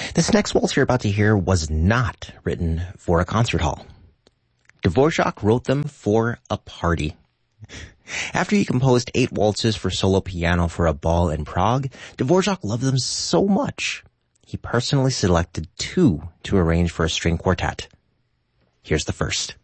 This next waltz you're about to hear was not written for a concert hall. Dvorak wrote them for a party. After he composed 8 waltzes for solo piano for a ball in Prague, Dvorak loved them so much, he personally selected 2 to arrange for a string quartet. Here's the first.